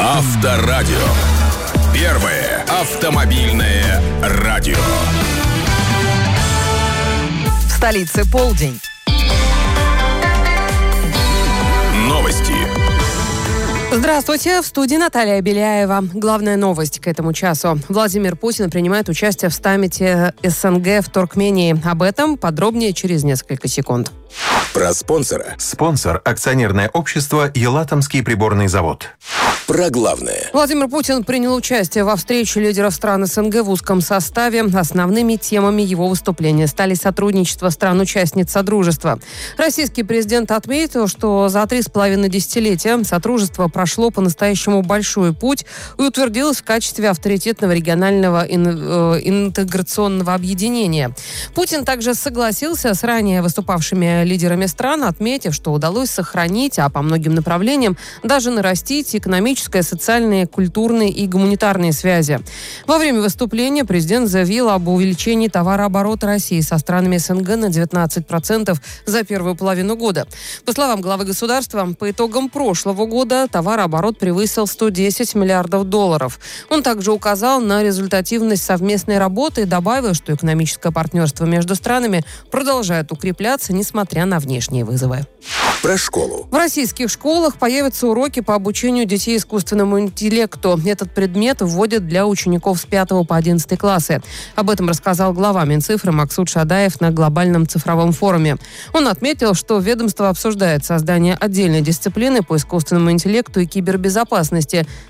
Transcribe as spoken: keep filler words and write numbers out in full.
Авторадио. Первое автомобильное радио. В столице полдень. Новости. Здравствуйте, в студии Наталья Беляева. Главная новость к этому часу. Владимир Путин принимает участие в саммите СНГ в Туркмении. Об этом подробнее через несколько секунд. Про спонсора. Спонсор – акционерное общество «Елатомский приборный завод». Про главное. Владимир Путин принял участие во встрече лидеров стран СНГ в узком составе. Основными темами его выступления стали сотрудничество стран-участниц Содружества. Российский президент отметил, что за три с половиной десятилетия Содружество прошло по-настоящему большой путь и утвердилось в качестве авторитетного регионального интеграционного объединения. Путин также согласился с ранее выступавшими лидерами стран, отметив, что удалось сохранить, а по многим направлениям даже нарастить экономические, социальные, культурные и гуманитарные связи. Во время выступления президент заявил об увеличении товарооборота России со странами СНГ на девятнадцать процентов за первую половину года. По словам главы государства, по итогам прошлого года товарооборот превысил сто десять миллиардов долларов. Он также указал на результативность совместной работы и добавил, что экономическое партнерство между странами продолжает укрепляться, несмотря на внешние вызовы. Про школу. В российских школах появятся уроки по обучению детей искусственному интеллекту. Этот предмет вводят для учеников с пятого по одиннадцатый классы. Об этом рассказал глава Минцифры Максут Шадаев на глобальном цифровом форуме. Он отметил, что ведомство обсуждает создание отдельной дисциплины по искусственному интеллекту и кибербезопасности.